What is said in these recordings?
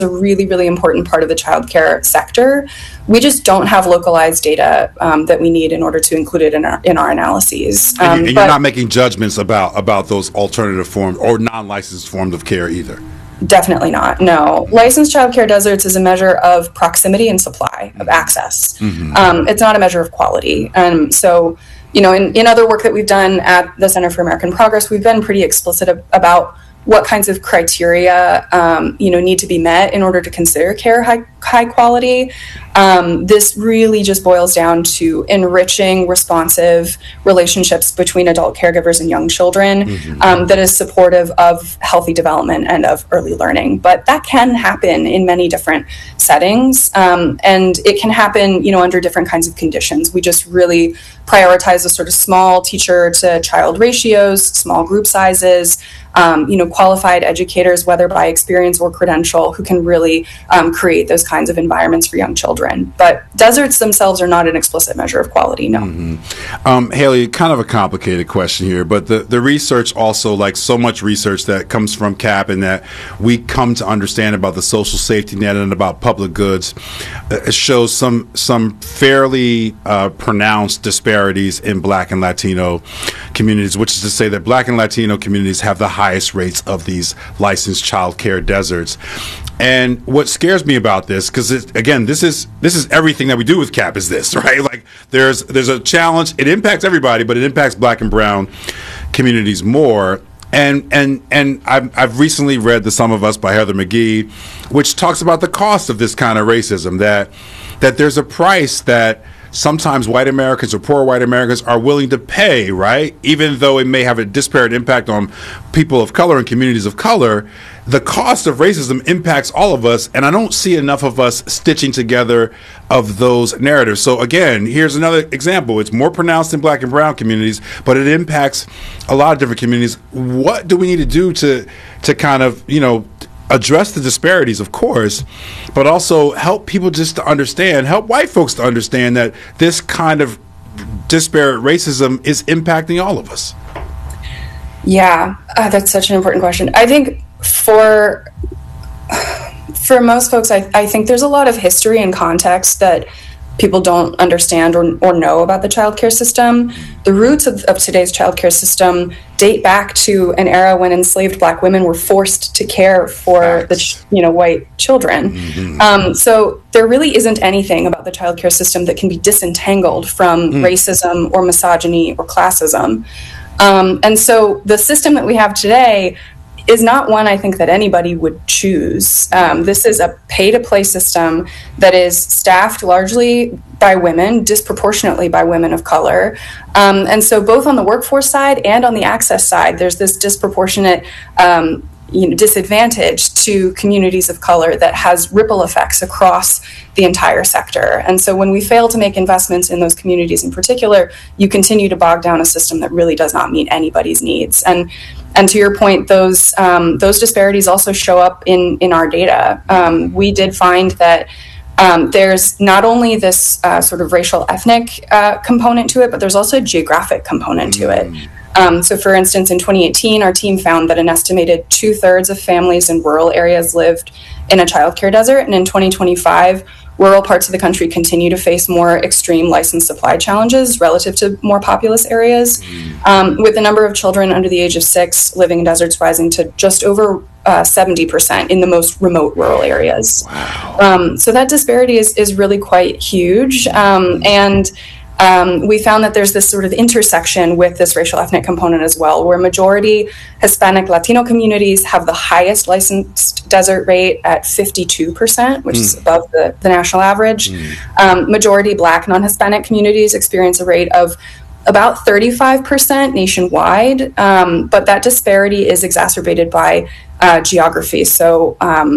a really, really important part of the childcare sector. We just don't have localized data that we need in order to include it in our analyses. And you're not making judgments about those alternative forms or non-licensed forms of care either? Definitely not. No. Licensed childcare deserts is a measure of proximity and supply, of access. It's not a measure of quality. So, in other work that we've done at the Center for American Progress, we've been pretty explicit about what kinds of criteria, need to be met in order to consider care high quality. This really just boils down to enriching responsive relationships between adult caregivers and young children that is supportive of healthy development and of early learning. But that can happen in many different settings, and it can happen, under different kinds of conditions. We just really prioritize the sort of small teacher to child ratios, small group sizes, qualified educators, whether by experience or credential, who can really create those kinds of environments for young children. But deserts themselves are not an explicit measure of quality, no. Haley, kind of a complicated question here, but the research also, like so much research that comes from CAP and that we come to understand about the social safety net and about public goods, shows some fairly pronounced disparities in Black and Latino communities, which is to say that Black and Latino communities have the highest rates of these licensed child care deserts. And what scares me about this, because again, this is everything that we do with CAP is this, right? Like there's a challenge. It impacts everybody, but it impacts Black and brown communities more. And I've recently read The Sum of Us by Heather McGhee, which talks about the cost of this kind of racism, that there's a price that sometimes white Americans or poor white Americans are willing to pay, right? Even though it may have a disparate impact on people of color and communities of color, the cost of racism impacts all of us, and I don't see enough of us stitching together of those narratives. So again, here's another example. It's more pronounced in Black and brown communities, but it impacts a lot of different communities. What do we need to do to kind of, address the disparities, of course, but also help people just to understand, help white folks to understand that this kind of disparate racism is impacting all of us? Yeah, that's such an important question. I think for most folks, I think there's a lot of history and context that people don't understand or know about the childcare system. The roots of today's childcare system date back to an era when enslaved Black women were forced to care for white children. So there really isn't anything about the childcare system that can be disentangled from racism or misogyny or classism. And so the system that we have today is not one I think that anybody would choose. This is a pay-to-play system that is staffed largely by women, disproportionately by women of color. And so both on the workforce side and on the access side, there's this disproportionate disadvantage to communities of color that has ripple effects across the entire sector. And so when we fail to make investments in those communities in particular, you continue to bog down a system that really does not meet anybody's needs. And to your point, those disparities also show up in our data. We did find that there's not only this sort of racial ethnic component to it, but there's also a geographic component to it. So for instance, in 2018, our team found that an estimated 2/3 of families in rural areas lived in a childcare desert. And in 2025, rural parts of the country continue to face more extreme license supply challenges relative to more populous areas, with the number of children under the age of 6 living in deserts rising to just over 70% in the most remote rural areas. Wow. So that disparity is really quite huge. We found that there's this sort of intersection with this racial ethnic component as well, where majority Hispanic Latino communities have the highest licensed desert rate at 52%, which is above the national average. Majority Black non-Hispanic communities experience a rate of about 35% nationwide, but that disparity is exacerbated by geography. So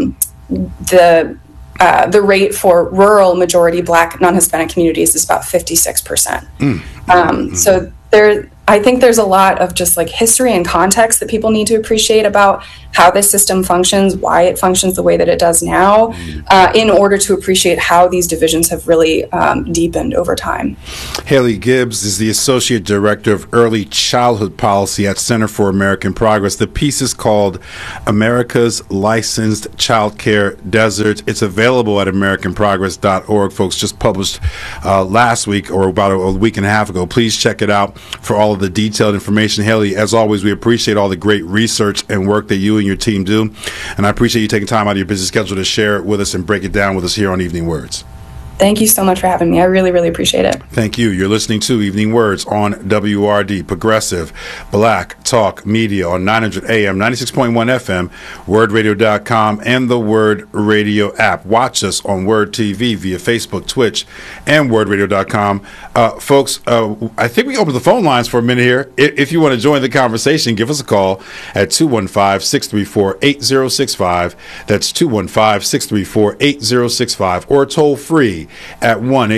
the rate for rural majority Black non-Hispanic communities is about 56%. So I think there's a lot of just like history and context that people need to appreciate about how this system functions, why it functions the way that it does now, in order to appreciate how these divisions have really deepened over time. Haley Gibbs is the Associate Director of Early Childhood Policy at Center for American Progress. The piece is called America's Licensed Childcare Desert. It's available at americanprogress.org. Folks, just published last week or about a week and a half ago. Please check it out for all of the detailed information. Haley, as always, we appreciate all the great research and work that you and your team do, and I appreciate you taking time out of your busy schedule to share it with us and break it down with us here on Evening Words. Thank you so much for having me. I really, really appreciate it. Thank you. You're listening to Evening Words on WRD, Progressive Black Talk Media on 900 AM, 96.1 FM, wordradio.com, and the Word Radio app. Watch us on Word TV via Facebook, Twitch, and wordradio.com. Folks, I think we opened the phone lines for a minute here. If you want to join the conversation, give us a call at 215-634-8065. That's 215-634-8065, or toll free at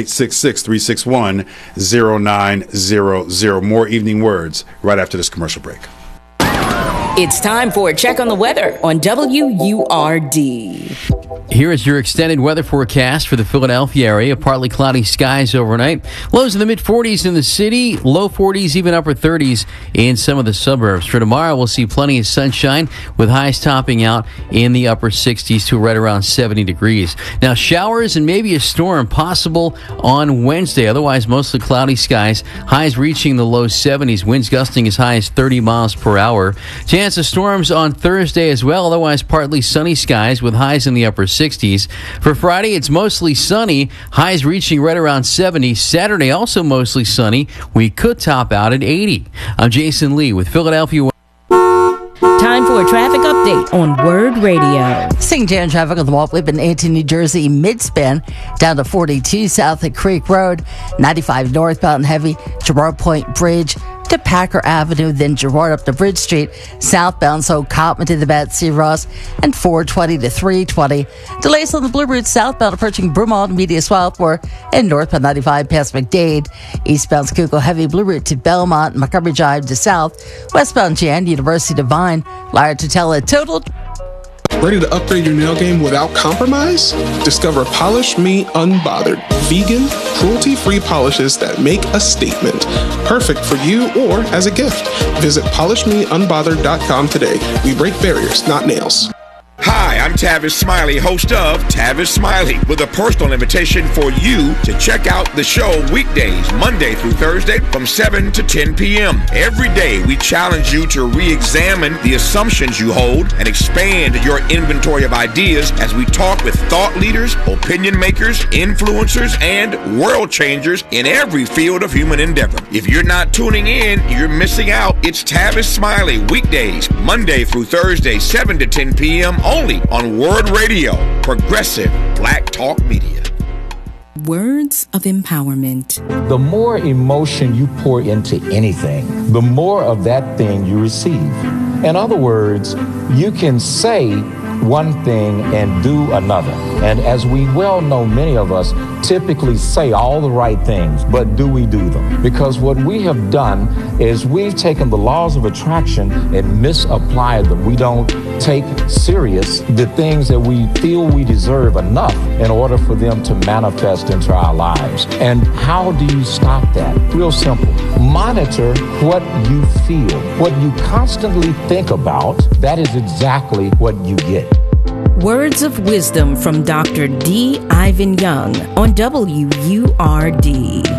1-866-361-0900. More Evening Words right after this commercial break. It's time for a check on the weather on WURD. Here is your extended weather forecast for the Philadelphia area. Partly cloudy skies overnight. Lows in the mid-40s in the city, low 40s, even upper 30s in some of the suburbs. For tomorrow, we'll see plenty of sunshine with highs topping out in the upper 60s to right around 70 degrees. Now, showers and maybe a storm possible on Wednesday. Otherwise, mostly cloudy skies. Highs reaching the low 70s. Winds gusting as high as 30 miles per hour. Chance of storms on Thursday as well. Otherwise, partly sunny skies with highs in the upper 60s. For Friday, it's mostly sunny. Highs reaching right around 70. Saturday, also mostly sunny. We could top out at 80. I'm Jason Lee with Philadelphia. Time for a traffic update on Word Radio. Seeing jam traffic on the Walt Whitman 18 New Jersey mid-span down to 42 south at Creek Road, 95 northbound heavy, Girard Point Bridge to Packer Avenue, then Girard up to Bridge Street, southbound, so Cotman to the Betsy Ross, and 420 to 320. Delays on the Blue Route southbound approaching Broomall, Media Southport, and northbound 95 past McDade. Eastbound Schuylkill heavy Blue Route to Belmont, Montgomery Drive to south. Westbound Jan, University to Vine, Lyre to Tella, total. Ready to upgrade your nail game without compromise? Discover Polish Me Unbothered, vegan, cruelty-free polishes that make a statement. Perfect for you or as a gift. Visit polishmeunbothered.com today. We break barriers, not nails. Hi, I'm Tavis Smiley, host of Tavis Smiley, with a personal invitation for you to check out the show weekdays, Monday through Thursday from 7 to 10 p.m. Every day, we challenge you to re-examine the assumptions you hold and expand your inventory of ideas as we talk with thought leaders, opinion makers, influencers, and world changers in every field of human endeavor. If you're not tuning in, you're missing out. It's Tavis Smiley, weekdays, Monday through Thursday, 7 to 10 p.m. only on Word Radio, Progressive Black Talk Media. Words of empowerment. The more emotion you pour into anything, the more of that thing you receive. In other words, you can say one thing and do another. And as we well know, many of us typically say all the right things, but do we do them? Because what we have done is we've taken the laws of attraction and misapplied them. We don't take serious the things that we feel we deserve enough in order for them to manifest into our lives. And how do you stop that? Real simple. Monitor what you feel. What you constantly think about, that is exactly what you get. Words of wisdom from Dr. D. Ivan Young on WURD.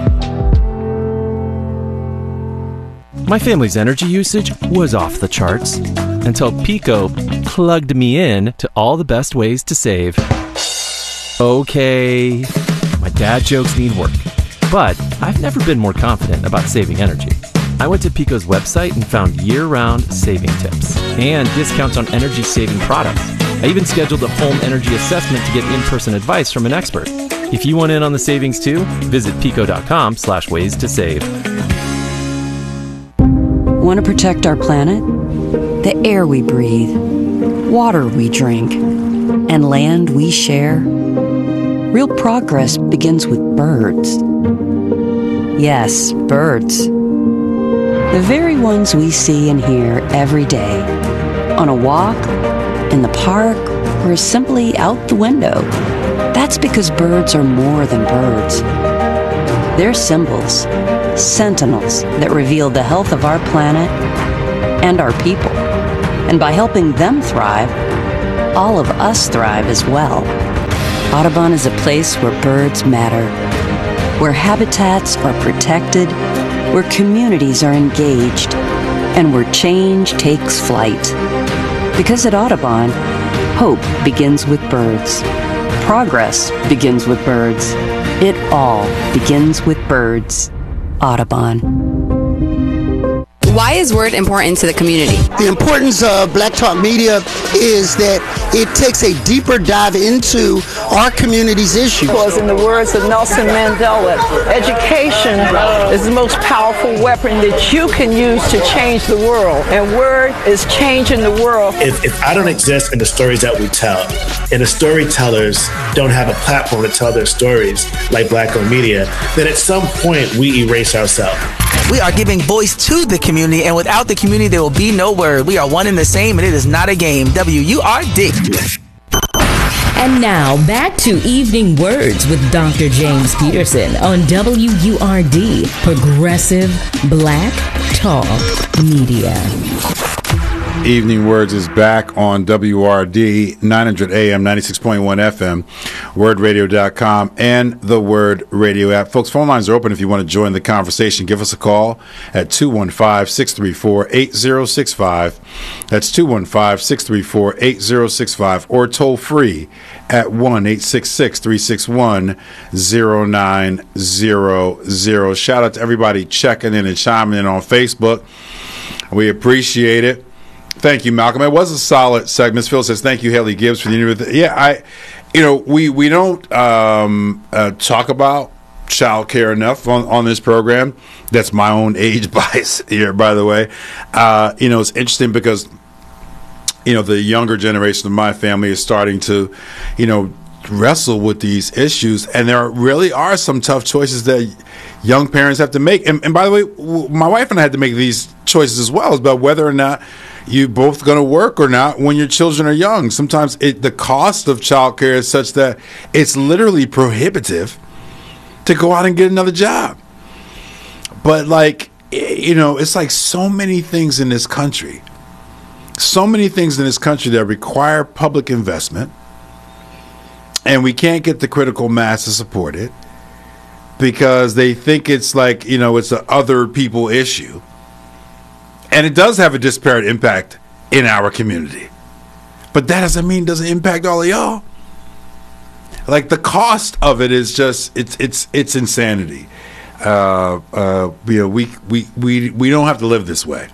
My family's energy usage was off the charts until Pico plugged me in to all the best ways to save. Okay, my dad jokes need work, but I've never been more confident about saving energy. I went to Pico's website and found year-round saving tips and discounts on energy-saving products. I even scheduled a home energy assessment to get in-person advice from an expert. If you want in on the savings too, visit pico.com/ways to save. Want to protect our planet? The air we breathe, water we drink, and land we share? Real progress begins with birds. Yes, birds. The very ones we see and hear every day. On a walk, in the park, or simply out the window. That's because birds are more than birds. They're symbols, sentinels that reveal the health of our planet and our people. And by helping them thrive, all of us thrive as well. Audubon is a place where birds matter, where habitats are protected, where communities are engaged, and where change takes flight. Because at Audubon, hope begins with birds. Progress begins with birds. It all begins with birds. Audubon. Why is Word important to the community? The importance of Black Talk Media is that it takes a deeper dive into our community's issues. Because in the words of Nelson Mandela, education is the most powerful weapon that you can use to change the world. And Word is changing the world. If I don't exist in the stories that we tell, and the storytellers don't have a platform to tell their stories like Black-owned media, then at some point we erase ourselves. We are giving voice to the community, and without the community, there will be no Word. We are one and the same, and it is not a game. WURD. And now, back to Evening Words with Dr. James Peterson on WURD, Progressive Black Talk Media. Evening Words is back on WRD 900 AM, 96.1 FM, wordradio.com, and the Word Radio app. Folks, phone lines are open if you want to join the conversation. Give us a call at 215-634-8065. That's 215-634-8065, or toll free at 1-866-361-0900. Shout out to everybody checking in and chiming in on Facebook. We appreciate it. Thank you, Malcolm. It was a solid segment. Ms. Phil says, thank you, Haley Gibbs, for the interview. Yeah, we don't talk about child care enough on this program. That's my own age bias here, by the way. It's interesting because, the younger generation of my family is starting to, wrestle with these issues. And there really are some tough choices that young parents have to make. And by the way, my wife and I had to make these choices as well about whether or not you both going to work or not when your children are young. Sometimes the cost of child care is such that it's literally prohibitive to go out and get another job. But it's like so many things in this country. So many things in this country that require public investment, and we can't get the critical mass to support it because they think it's like, it's an other people issue. And it does have a disparate impact in our community. But that doesn't mean it doesn't impact all of y'all. Like, the cost of it is just, it's insanity. We don't have to live this way.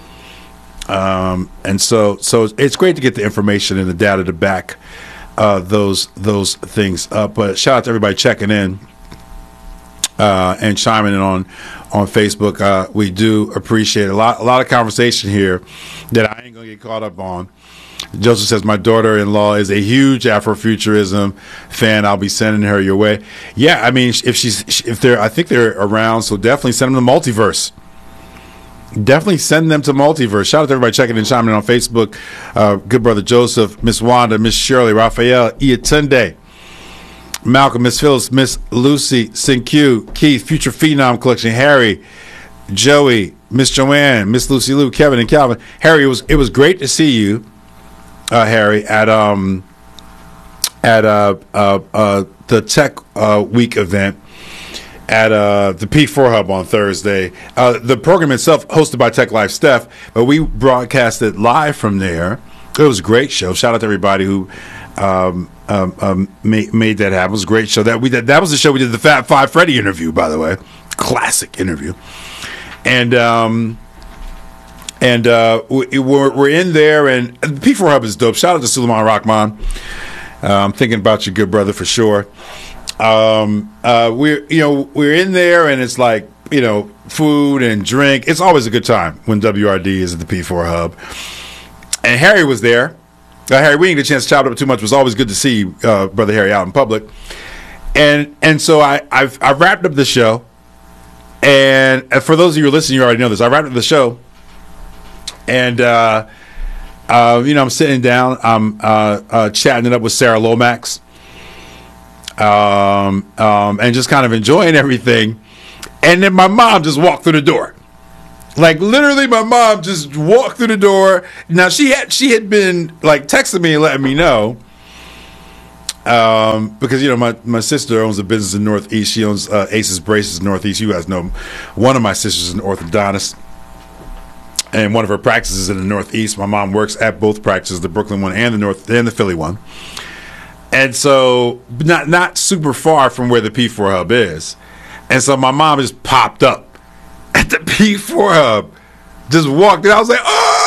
And so it's great to get the information and the data to back those things up. But shout out to everybody checking in and chiming in on Facebook. We do appreciate a lot of conversation here that I ain't gonna get caught up on. Joseph says, my daughter-in-law is a huge Afrofuturism fan. I'll be sending her your way. Yeah, I mean, if they're, I think they're around, so definitely send them to Multiverse. Definitely send them to Multiverse. Shout out to everybody checking and chiming in on Facebook. Good brother Joseph, Miss Wanda, Miss Shirley, Raphael, Iatunde, Malcolm, Miss Phyllis, Miss Lucy, Sinq, Keith, Future Phenom Collection, Harry, Joey, Miss Joanne, Miss Lucy Lou, Kevin, and Calvin. Harry, it was great to see you, Harry, at the Tech Week event at the P4 Hub on Thursday. The program itself hosted by Tech Life Steph, but we broadcasted live from there. It was a great show. Shout out to everybody who made that happen. It was a great show. That was the show we did the Fab Five Freddy interview, by the way. Classic interview. And we're in there, and the P4 Hub is dope. Shout out to Suleiman Rahman. I'm thinking about you, good brother, for sure. We're in there, and it's like, food and drink. It's always a good time when WRD is at the P4 Hub. And Harry was there. Harry, we didn't get a chance to chop it up too much. It was always good to see you, Brother Harry, out in public. And so I wrapped up the show, And for those of you who are listening, you already know this. I write the show, and I'm sitting down, I'm chatting it up with Sarah Lomax, and just kind of enjoying everything. And then my mom just walked through the door. Like, literally, my mom just walked through the door. Now, she had been, like, texting me and letting me know. Because, my sister owns a business in Northeast. She owns Aces Braces in Northeast. You guys know one of my sisters is an orthodontist. And one of her practices is in the Northeast. My mom works at both practices, the Brooklyn one and the Philly one. And so, not super far from where the P4 Hub is. And so my mom just popped up at the P4 Hub, just walked in. I was like,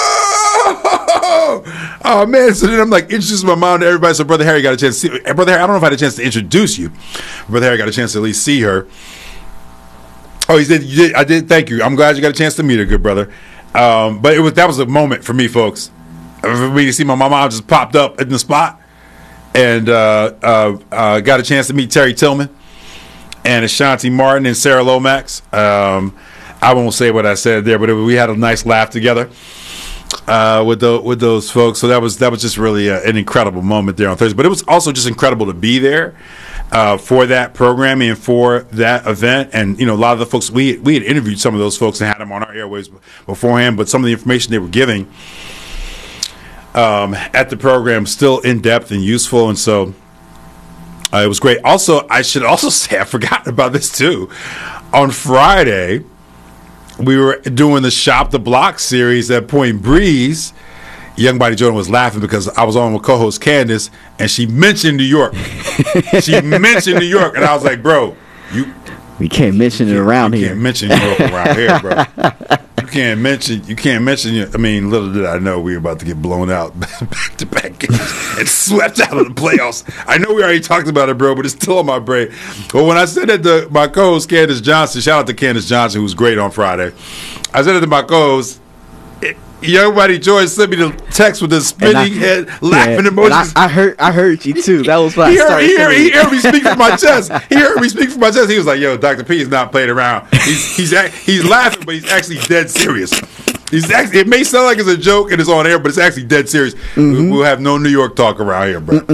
oh man. So then I'm like introducing my mom to everybody. So Brother Harry got a chance to see. Brother Harry, I don't know if I had a chance to introduce you. Brother Harry got a chance to at least see her. Oh, he said, you did. I did. Thank you. I'm glad you got a chance to meet her, good brother. But that was a moment for me, folks. For me to see my mom just popped up in the spot, and got a chance to meet Terry Tillman and Ashanti Martin and Sarah Lomax. I won't say what I said there, but we had a nice laugh together with those folks. So that was just really an incredible moment there on Thursday. But it was also just incredible to be there for that programming and for that event. And a lot of the folks we had interviewed some of those folks and had them on our airwaves beforehand. But some of the information they were giving at the program still in depth and useful, and so. It was great. Also, I should also say, I forgot about this too. On Friday, we were doing the Shop the Block series at Point Breeze. Young Body Jordan was laughing because I was on with co-host Candace, and she mentioned New York. And I was like, bro, we can't mention it around here. You can't mention New York around here, bro. You can't mention. I mean, little did I know we were about to get blown out back to back games and swept out of the playoffs. I know we already talked about it, bro, but it's still on my brain. But when I said that to my co-host Candace Johnson, shout out to Candace Johnson, who was great on Friday. I said it to my co-host. Young Buddy George sent me the text with the spinning head, laughing emojis. I heard you too. That was why he heard me speak from my chest. He was like, "Yo, Dr. P is not playing around. He's laughing, but he's actually dead serious. It may sound like it's a joke and it's on air, but it's actually dead serious. Mm-hmm. We'll have no New York talk around here, bro.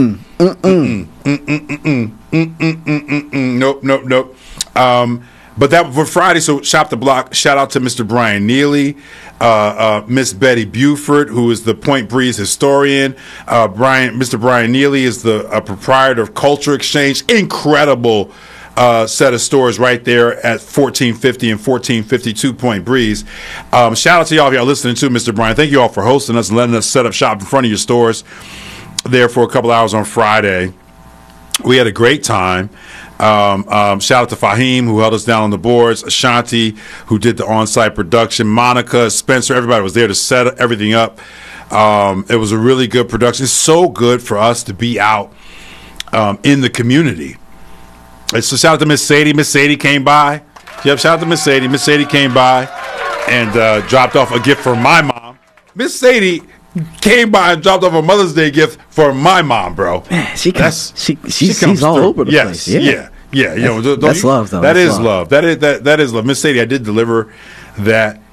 Nope. But that for Friday, so Shop the Block, shout out to Mr. Brian Neely, Miss Betty Buford, who is the Point Breeze historian. Mr. Brian Neely is the proprietor of Culture Exchange. Incredible set of stores right there at 1450 and 1452 Point Breeze. Shout out to y'all if y'all listening to Mr. Brian. Thank you all for hosting us and letting us set up shop in front of your stores there for a couple hours on Friday. We had a great time. Shout out to Fahim, who held us down on the boards, Ashanti, who did the on-site production, Monica, Spencer, everybody was there to set everything up. It was a really good production. It's so good for us to be out in the community. So shout out to Miss Sadie. Miss Sadie came by. Yep, shout out to Miss Sadie. Miss Sadie came by and dropped off a gift for my mom. Miss Sadie came by and dropped off a Mother's Day gift for my mom, bro. Man, she's all over the place. Yeah. That's love, though. That is love. That is love. Miss Sadie, I did deliver that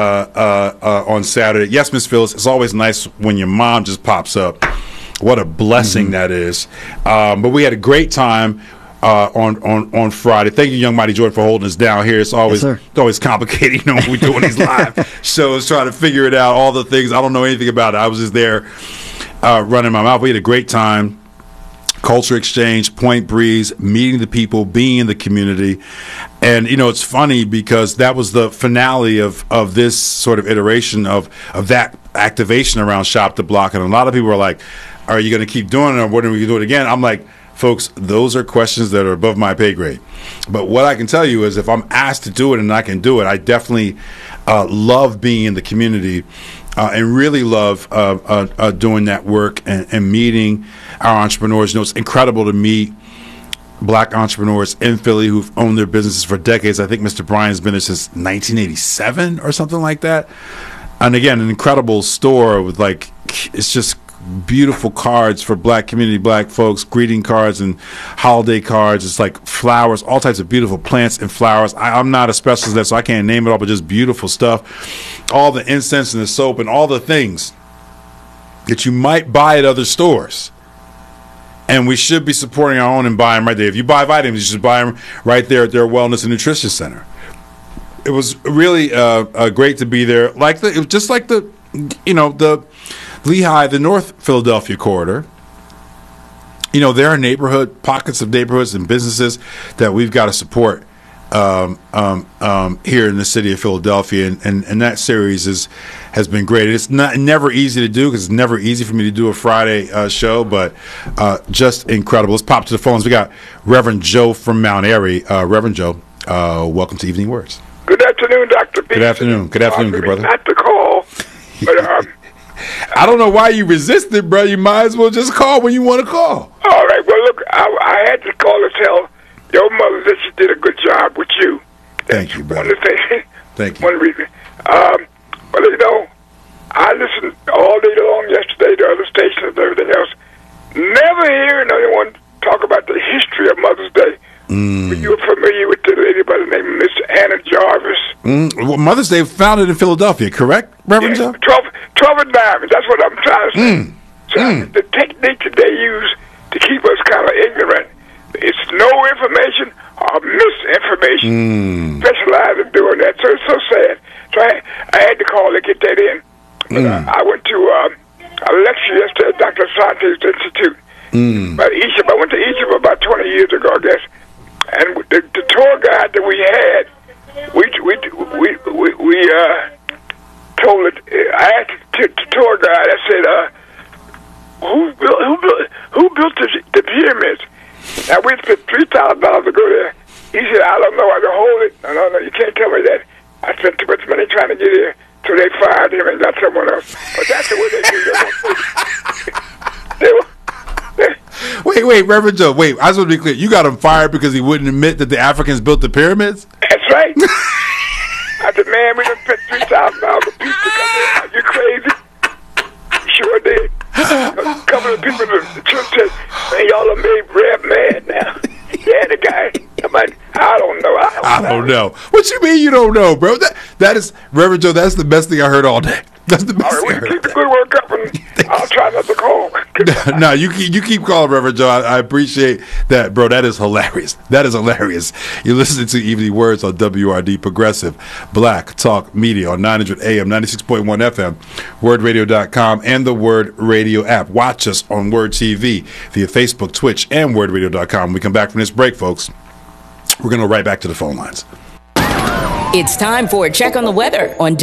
on Saturday. Yes, Miss Phyllis, it's always nice when your mom just pops up. What a blessing that is. But we had a great time on Friday. Thank you, Young Mighty Jordan, for holding us down here. It's always complicated, when we're doing these live shows, trying to figure it out, all the things. I don't know anything about it. I was just there running my mouth. We had a great time. Culture Exchange, Point Breeze, meeting the people, being in the community. And, it's funny because that was the finale of this sort of iteration of that activation around Shop the Block. And a lot of people were like, are you going to keep doing it, or when are we going to do it again? I'm like, folks, those are questions that are above my pay grade. But what I can tell you is if I'm asked to do it and I can do it, I definitely love being in the community and really love doing that work and meeting our entrepreneurs. It's incredible to meet black entrepreneurs in Philly who've owned their businesses for decades. I think Mr. Brian's been there since 1987 or something like that. And again, an incredible store with it's just beautiful cards for black community, black folks, greeting cards and holiday cards. It's like flowers, all types of beautiful plants and flowers. I'm not a specialist at that, so I can't name it all, but just beautiful stuff. All the incense and the soap and all the things that you might buy at other stores. And we should be supporting our own and buying them right there. If you buy vitamins, you should buy them right there at their Wellness and Nutrition Center. It was really great to be there. It was just like the Lehigh, the North Philadelphia corridor. There are pockets of neighborhoods and businesses that we've got to support here in the city of Philadelphia, and that series has been great. It's never easy to do because it's never easy for me to do a Friday show, but just incredible. Let's pop to the phones. We got Reverend Joe from Mount Airy. Reverend Joe, welcome to Evening Words. Good afternoon, Dr. B. Good afternoon, good brother. Not to call, but I don't know why you resisted, bro. You might as well just call when you want to call. All right. Well, look, I had to call to tell your mother that she did a good job with you. Thank you, brother. Thank you. One reason. But I listened all day long yesterday to other stations and everything else. Never hearing anyone talk about the history of Mother's Day. You were familiar with the lady by the name of Miss Anna Jarvis? Well, Mother's Day founded in Philadelphia, correct, Reverend Joe? 12 and diamonds. That's what I'm trying to say. So the technique that they use to keep us kind of ignorant, it's no information or misinformation. Specialize in doing that. So it's so sad. So I had to call to get that in. But I went to a lecture yesterday at Dr. Sante's Institute about Egypt. I went to Egypt about 20 years ago, I guess. And the tour guide that we had, we told it. I asked the tour guide. I said, "Who built the pyramids?" Now we spent $3,000 to go there. He said, "I don't know. I can hold it. No, you can't tell me that. I spent too much money trying to get here." So they fired him and got someone else. But that's the way they do it. Wait, Reverend Joe. Wait, I just want to be clear. You got him fired because he wouldn't admit that the Africans built the pyramids? That's right. I said, man, we done spent $3,000 a piece to come here. Are you crazy? Sure did. A couple of people in the church said, man, y'all are made Reb mad now. Yeah, the guy. I don't know. What you mean you don't know, bro? That is, Reverend Joe, that's the best thing I heard all day. That's the best thing I heard. Keep the good work up, and I'll try not to call. No, you keep calling, Reverend Joe. I appreciate that, bro. That is hilarious. You're listening to Evening Words on WRD Progressive Black Talk Media on 900 AM, 96.1 FM, wordradio.com, and the Word Radio app. Watch us on Word TV via Facebook, Twitch, and wordradio.com. When we come back from this break, folks, we're going to go right back to the phone lines. It's time for a check on the weather on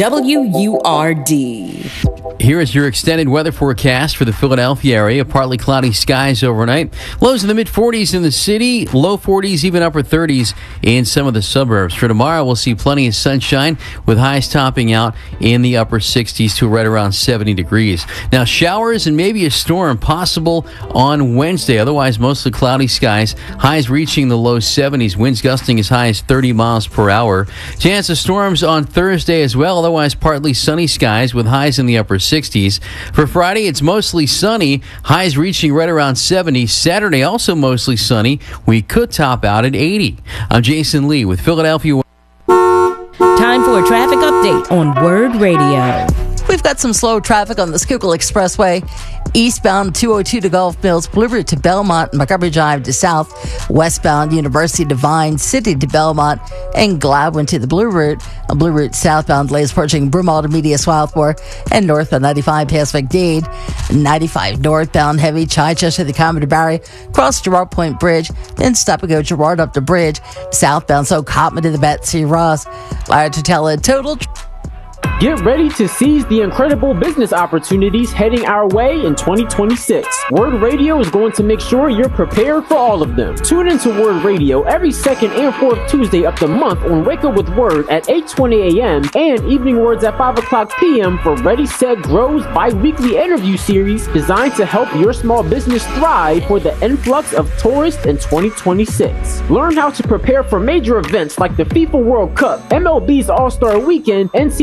WURD. Here is your extended weather forecast for the Philadelphia area. Partly cloudy skies overnight. Lows in the mid-40s in the city. Low 40s, even upper 30s in some of the suburbs. For tomorrow, we'll see plenty of sunshine with highs topping out in the upper 60s to right around 70 degrees. Now, showers and maybe a storm possible on Wednesday. Otherwise, mostly cloudy skies. Highs reaching the low 70s. Winds gusting as high as 30 miles per hour. Chance of storms on Thursday as well. Otherwise, partly sunny skies with highs in the upper 60s. For Friday, it's mostly sunny. Highs reaching right around 70. Saturday, also mostly sunny. We could top out at 80. I'm Jason Lee with Philadelphia. Time for a traffic update on Word Radio. We've got some slow traffic on the Schuylkill Expressway. Eastbound 202 to Gulf Mills, Blue Route to Belmont, Montgomery Drive to South, westbound University to Vine, City to Belmont, and Gladwin to the Blue Route. On Blue Route southbound delays approaching Broomall to Media Swarthmore, and northbound 95 past McDade, 95 northbound heavy Chichester to Commodore Barry, cross Girard Point Bridge, then stop and go Girard up the bridge, southbound so Cotman to the Betsy Ross. Liar to tell a total. Get ready to seize the incredible business opportunities heading our way in 2026. Word Radio is going to make sure you're prepared for all of them. Tune into Word Radio every second and fourth Tuesday of the month on Wake Up with Word at 8:20 a.m. and Evening Words at 5 o'clock p.m. for Ready, Set, Grow's bi-weekly interview series designed to help your small business thrive for the influx of tourists in 2026. Learn how to prepare for major events like the FIFA World Cup, MLB's All-Star Weekend, NCAA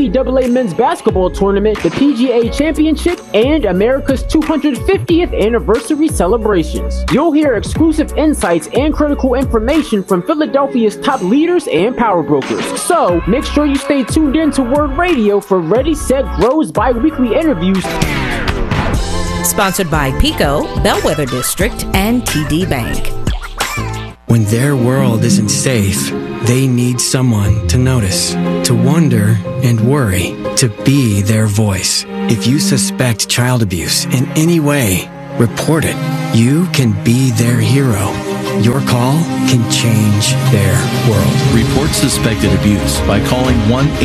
NCAA men's basketball tournament, the PGA Championship, and America's 250th anniversary celebrations. You'll hear exclusive insights and critical information from Philadelphia's top leaders and power brokers. So make sure you stay tuned in to Word Radio for Ready, Set, Grow's bi-weekly interviews. Sponsored by Pico, Bellwether District, and TD Bank. When their world isn't safe, they need someone to notice, to wonder and worry, to be their voice. If you suspect child abuse in any way, report it. You can be their hero. Your call can change their world. Report suspected abuse by calling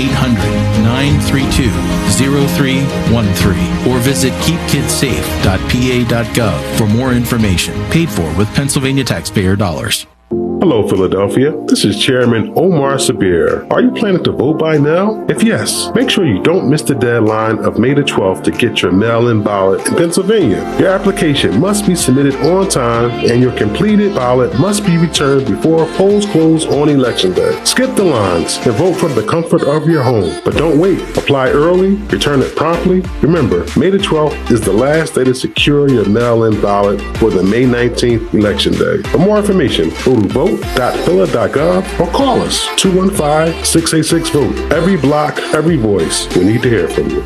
1-800-932-0313 or visit keepkidssafe.pa.gov for more information. Paid for with Pennsylvania taxpayer dollars. Hello, Philadelphia. This is Chairman Omar Sabir. Are you planning to vote by now? If yes, make sure you don't miss the deadline of May the 12th to get your mail-in ballot in Pennsylvania. Your application must be submitted on time and your completed ballot must be returned before polls close on Election Day. Skip the lines and vote from the comfort of your home. But don't wait. Apply early, return it promptly. Remember, May the 12th is the last day to secure your mail-in ballot for the May 19th Election Day. For more information, go to vote.phila.gov or call us 215-686-VOTE. Every block, every voice. We need to hear from you.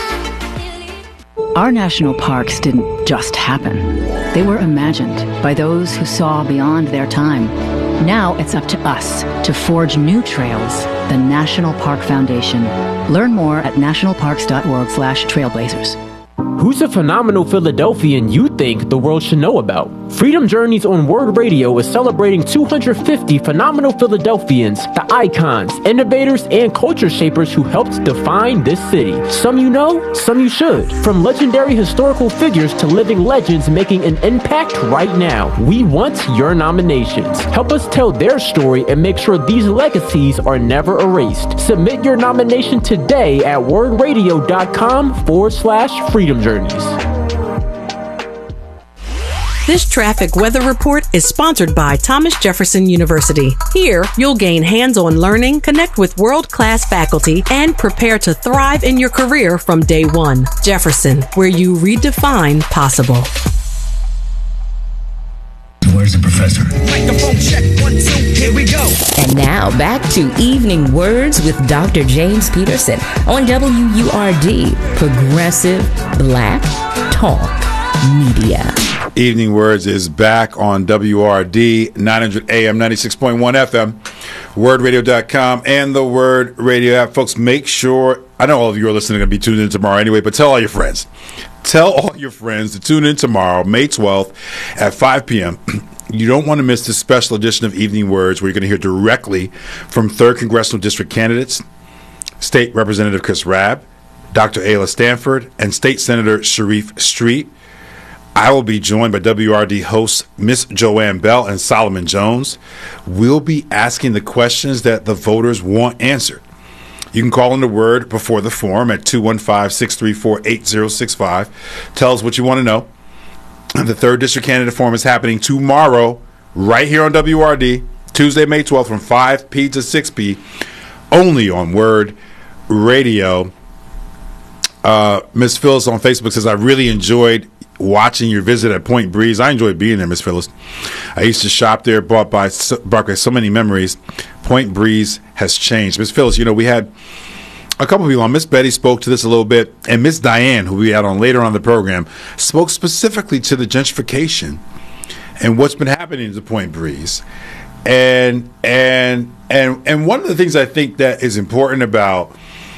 Our national parks didn't just happen. They were imagined by those who saw beyond their time. Now it's up to us to forge new trails. The National Park Foundation. Learn more at nationalparks.org/trailblazers. Who's a phenomenal Philadelphian you think the world should know about? Freedom Journeys on Word Radio is celebrating 250 phenomenal Philadelphians, the icons, innovators, and culture shapers who helped define this city. Some you know, some you should. From legendary historical figures to living legends making an impact right now. We want your nominations. Help us tell their story and make sure these legacies are never erased. Submit your nomination today at wordradio.com/Freedom Journeys. This traffic weather report is sponsored by Thomas Jefferson University. Here, you'll gain hands-on learning, connect with world-class faculty, and prepare to thrive in your career from day one. Jefferson, where you redefine possible. Where's the professor? Microphone check, 1, 2, here we go. And now back to Evening Words with Dr. James Peterson on WURD, Progressive Black Talk Media. Evening Words is back on WRD 900 AM 96.1 FM, wordradio.com, and the Word Radio app. Folks, make sure, I know all of you are listening going to be tuned in tomorrow anyway, but tell all your friends. Tell all your friends to tune in tomorrow, May 12th at 5 p.m. You don't want to miss this special edition of Evening Words where you're going to hear directly from 3rd Congressional District candidates, State Representative Chris Rabb, Dr. Ayla Stanford, and State Senator Sharif Street. I will be joined by WRD hosts Miss Joanne Bell and Solomon Jones. We'll be asking the questions that the voters want answered. You can call in the Word before the forum at 215-634-8065. Tell us what you want to know. The 3rd District Candidate Forum is happening tomorrow right here on WRD, Tuesday, May 12th from 5p to 6p, only on Word Radio. Miss Phyllis on Facebook says, I really enjoyed watching your visit at Point Breeze. I enjoyed being there, Miss Phyllis. I used to shop there, brought by so many memories. Point Breeze has changed. Miss Phyllis, you know, we had a couple of people on. Miss Betty spoke to this a little bit, and Miss Diane, who we had on later on the program, spoke specifically to the gentrification and what's been happening to Point Breeze. And one of the things I think that is important about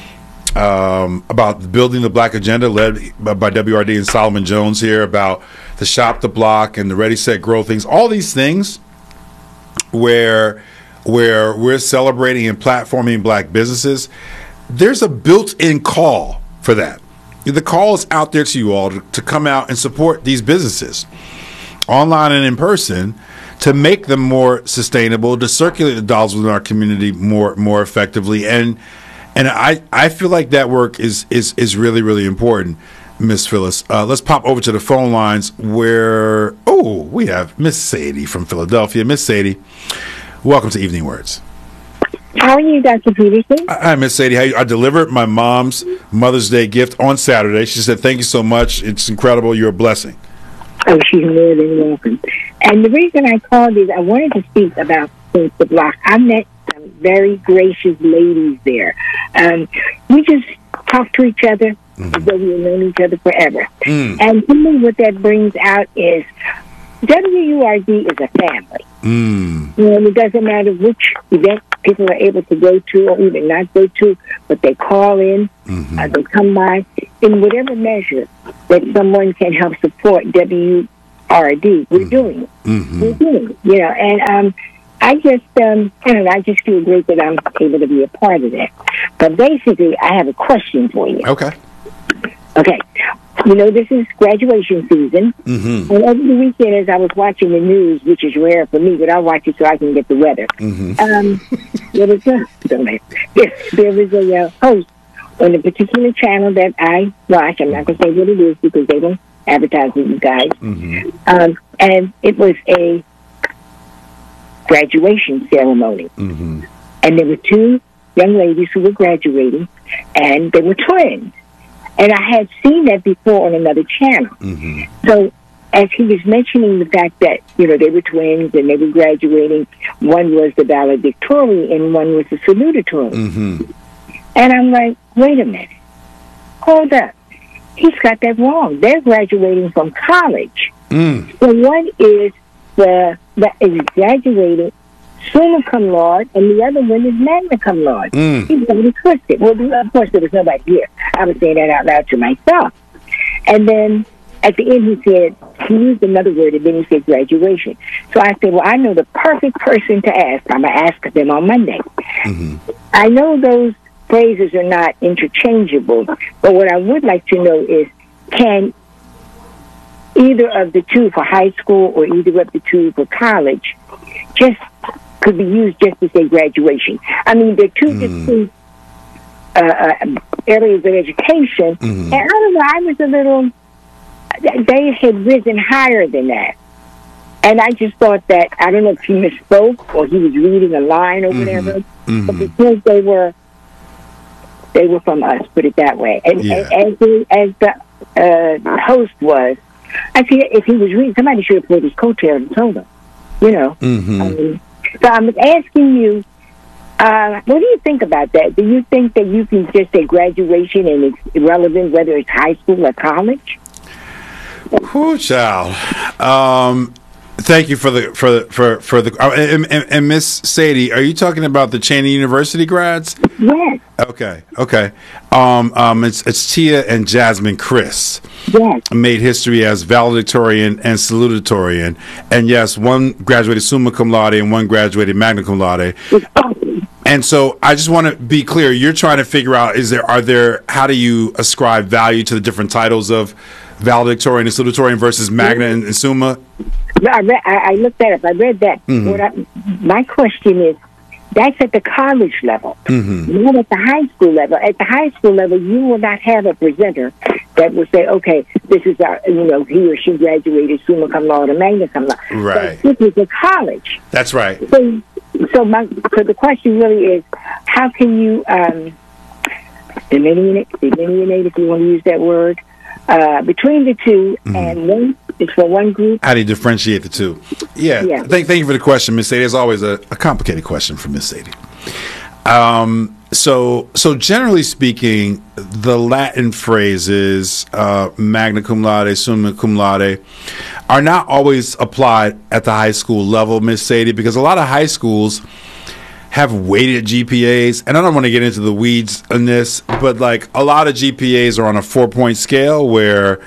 building the Black Agenda, led by WRD and Solomon Jones here, about the Shop the Block and the Ready, Set, Grow things, all these things where we're celebrating and platforming Black businesses, there's a built-in call for that. The call is out there to you all to come out and support these businesses, online and in person, to make them more sustainable, to circulate the dollars within our community more effectively. And I feel like that work is really, really important, Miss Phyllis. Let's pop over to the phone lines where, we have Miss Sadie from Philadelphia. Miss Sadie, welcome to Evening Words. How are you, Dr. Peterson? Hi, Miss Sadie. I delivered my mom's Mother's Day gift on Saturday. She said, "Thank you so much. It's incredible. You're a blessing." Oh, she's more than welcome. And the reason I called is I wanted to speak about the block. I met some very gracious ladies there. We just talk to each other as though we've known each other forever. And to me, what that brings out is WURD is a family. It doesn't matter which event people are able to go to or even not go to, but they call in, they come by, in whatever measure that someone can help support WURD, we're doing it. We're doing it, and I just, I just feel great that I'm able to be a part of that. But basically, I have a question for you. Okay. This is graduation season, and over the weekend as I was watching the news, which is rare for me, but I watch it so I can get the weather, there was a host on a particular channel that I watch. I'm not going to say what it is because they don't advertise with you guys. And it was a graduation ceremony. And there were two young ladies who were graduating, and they were twins. And I had seen that before on another channel. So as he was mentioning the fact that, they were twins and they were graduating, one was the valedictorian and one was the salutatorian. And I'm like, wait a minute. Hold up. He's got that wrong. They're graduating from college. So one is that is graduating summa cum laude, and the other one is magna cum laude. He's got it twisted. Well, of course, there was nobody here. I was saying that out loud to myself. And then at the end, he used another word, and then he said graduation. So I said, well, I know the perfect person to ask. I'm going to ask them on Monday. I know those phrases are not interchangeable, but what I would like to know is, can either of the two for high school or either of the two for college could be used just to say graduation? I mean, they're two distinct areas of education, and I don't know, I was a little, they had risen higher than that. And I just thought that, I don't know if he misspoke or he was reading a line or whatever, but because they were from us, put it that way. And as the host was, I see if he was reading, somebody should have pulled his coattail and told him, so I'm asking you, what do you think about that? Do you think that you can just say graduation and it's irrelevant whether it's high school or college? Whew, child. Thank you for the and Miss Sadie, are you talking about the Cheney University grads? Yes. Okay. It's Tia and Jasmine Chris. Yes. Made history as valedictorian and salutatorian, and yes, one graduated summa cum laude and one graduated magna cum laude. And so I just want to be clear. You're trying to figure out how do you ascribe value to the different titles of valedictorian and salutatorian versus magna and summa? No, I looked that up. I read that. My question is, that's at the college level, not at the high school level. At the high school level, you will not have a presenter that will say, okay, this is our, he or she graduated summa cum laude or magna cum laude. Right. But this is a college. That's right. So the question really is, how can you delineate, if you want to use that word, between the two, and one is for one group? How do you differentiate the two? Yeah. Thank you for the question, Miss Sadie. It's always a complicated question from Miss Sadie. So generally speaking, the Latin phrases magna cum laude, summa cum laude are not always applied at the high school level, Miss Sadie, because a lot of high schools have weighted GPAs, and I don't want to get into the weeds on this, but like a lot of GPAs are on a 4-point scale where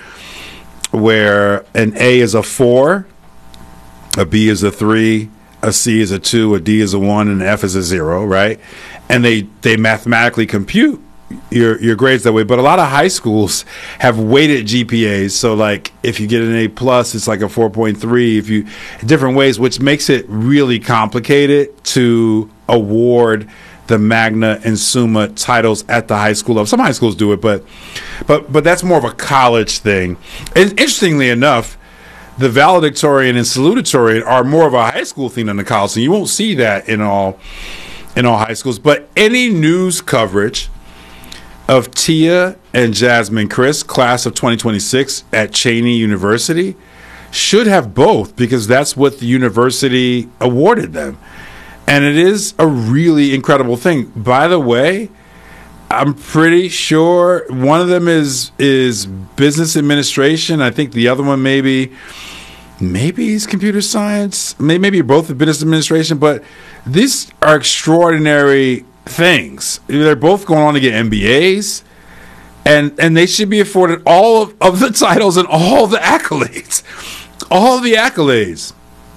an A is a 4, a B is a 3, a C is a 2, a D is a 1, and an F is a 0, right? And they mathematically compute your grades that way. But a lot of high schools have weighted GPAs, so like if you get an A plus, it's like a 4.3. If you different ways, which makes it really complicated to award the magna and summa titles at the high school level. Some high schools do it, but that's more of a college thing. And interestingly enough, the valedictorian and salutatorian are more of a high school thing than the college thing. You won't see that in all in all high schools. But any news coverage of Tia and Jasmine Chris, class of 2026 at Cheney University, should have both, because that's what the university awarded them. And it is a really incredible thing. By the way, I'm pretty sure one of them is business administration. I think the other one maybe is computer science. Maybe both business administration. But these are extraordinary things. They're both going on to get MBAs, and they should be afforded all of the titles and all the accolades. All the accolades.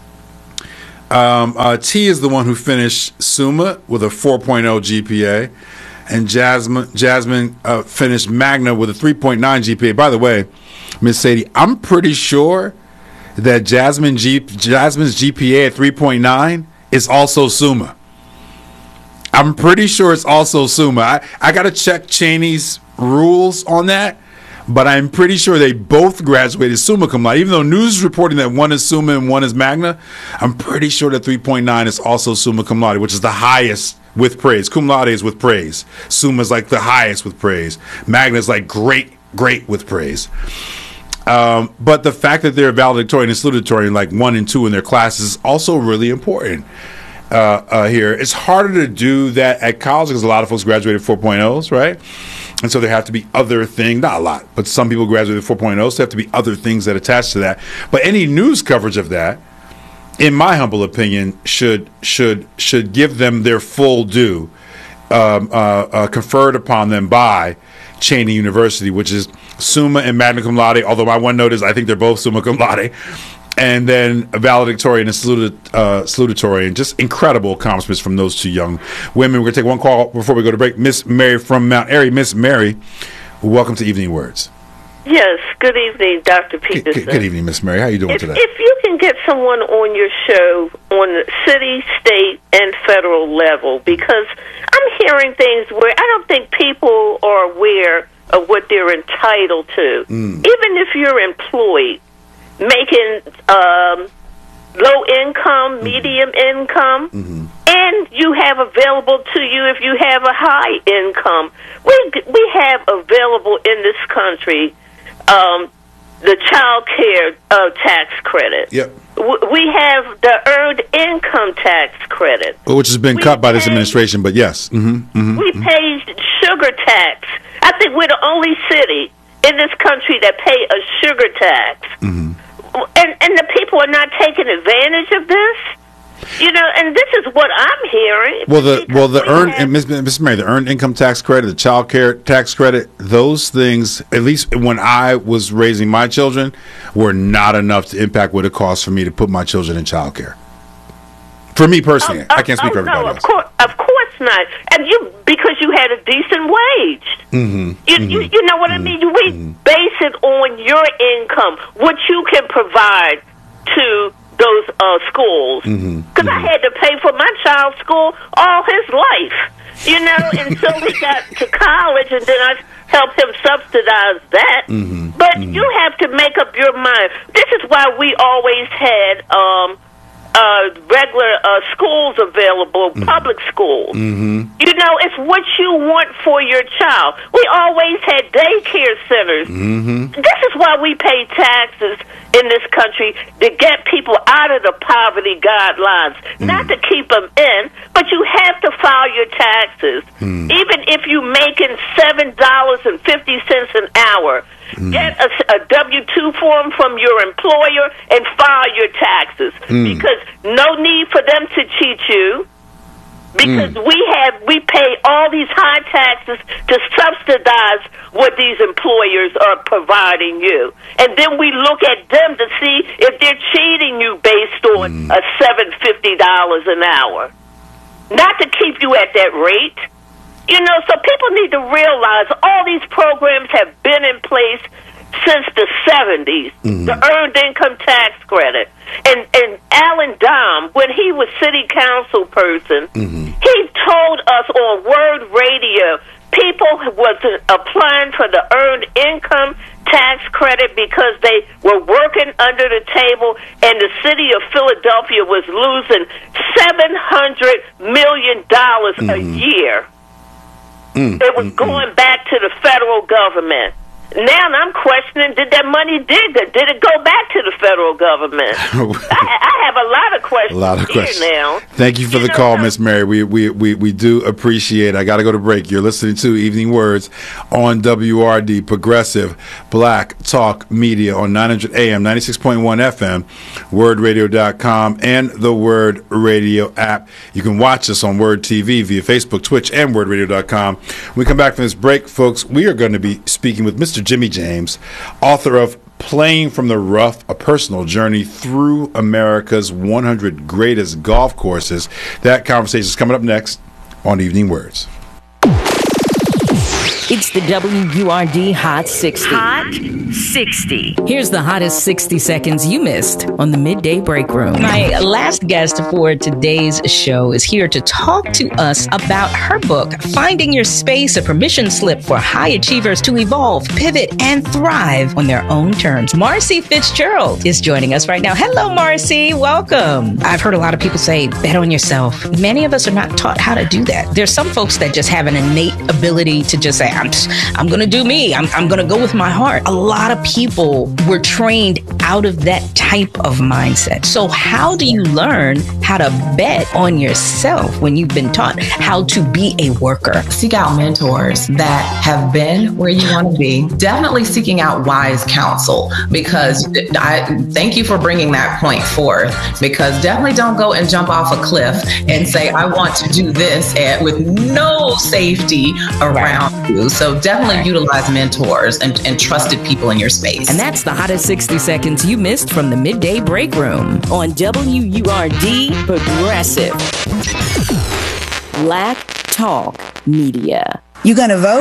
T is the one who finished Summa with a 4.0 GPA, and Jasmine finished Magna with a 3.9 GPA. By the way, Miss Sadie, I'm pretty sure that Jasmine's GPA at 3.9 is also Summa. I'm pretty sure it's also Summa. I got to check Cheney's rules on that, but I'm pretty sure they both graduated summa cum laude. Even though news is reporting that one is summa and one is magna, I'm pretty sure that 3.9 is also summa cum laude, which is the highest with praise. Cum laude is with praise. Summa is like the highest with praise. Magna is like great with praise. But the fact that they're valedictorian and salutatorian, like 1 and 2 in their classes, is also really important here. It's harder to do that at college because a lot of folks graduated 4.0s, right? And so there have to be other things, not a lot, but some people graduated 4.0, so there have to be other things that attach to that. But any news coverage of that, in my humble opinion, should give them their full due, conferred upon them by Cheney University, which is summa and magna cum laude, although my one note is I think they're both summa cum laude. And then a valedictorian and salutatorian. Just incredible accomplishments from those two young women. We're going to take one call before we go to break. Miss Mary from Mount Airy. Miss Mary, welcome to Evening Words. Yes, good evening, Dr. Peterson. Good evening, Miss Mary. How are you doing today? If you can get someone on your show on the city, state, and federal level, because I'm hearing things where I don't think people are aware of what they're entitled to. Even if you're employed, making low income, medium income, and you have available to you if you have a high income. We have available in this country the child care tax credit. Yep. We have the earned income tax credit, which has been cut by this administration, but yes. We pay sugar tax. I think we're the only city in this country that pay a sugar tax. And the people are not taking advantage of this, and this is what I'm hearing. Well, the earned Miss Mary, the earned income tax credit, the child care tax credit, those things, at least when I was raising my children, were not enough to impact what it costs for me to put my children in child care. For me personally, I can't speak for everybody else. Of course not. And because you had a decent wage. You know what I mean? We base it on your income, what you can provide to those schools. Because I had to pay for my child's school all his life, until he got to college, and then I helped him subsidize that. But you have to make up your mind. This is why we always had regular schools available, public schools. It's what you want for your child. We always had daycare centers. This is why we pay taxes in this country, to get people out of the poverty guidelines, not to keep them in, but you have to file your taxes. Even if you're making $7.50 an hour, get a W-2 form from your employer and file your taxes, because no need for them to cheat you, because we pay all these high taxes to subsidize what these employers are providing you, and then we look at them to see if they're cheating you based on a $7.50 an hour, not to keep you at that rate. So people need to realize all these programs have been in place since the 70s, the earned income tax credit. And Alan Dom, when he was city council person, he told us on Word Radio people was applying for the earned income tax credit because they were working under the table, and the city of Philadelphia was losing $700 million a year. It was going back to the federal government. Now I'm questioning, did that money did it go back to the federal government? I have a lot of questions now. Thank you for the call, Miss Mary. We do appreciate it. I got to go to break. You're listening to Evening Words on WRD, Progressive Black Talk Media on 900 AM, 96.1 FM, wordradio.com, and the Word Radio app. You can watch us on Word TV via Facebook, Twitch, and wordradio.com. When we come back from this break, folks, we are going to be speaking with Mr. Jimmy James, author of Playing from the Rough, a personal journey through America's 100 greatest golf courses. That conversation is coming up next on Evening Words. It's the WURD Hot 60. Hot 60. Here's the hottest 60 seconds you missed on the Midday Break Room. My last guest for today's show is here to talk to us about her book, Finding Your Space, a permission slip for high achievers to evolve, pivot, and thrive on their own terms. Marcy Fitzgerald is joining us right now. Hello, Marcy. Welcome. I've heard a lot of people say, bet on yourself. Many of us are not taught how to do that. There's some folks that just have an innate ability to just say, I'm going to do me. I'm going to go with my heart. A lot of people were trained out of that type of mindset. So how do you learn how to bet on yourself when you've been taught how to be a worker? Seek out mentors that have been where you want to be. Definitely seeking out wise counsel, because I thank you for bringing that point forth, because definitely don't go and jump off a cliff and say, I want to do this with no safety around you. So definitely utilize mentors and trusted people in your space. And that's the hottest 60 seconds you missed from the Midday Break Room on WURD Progressive Black Talk Media. You gonna vote?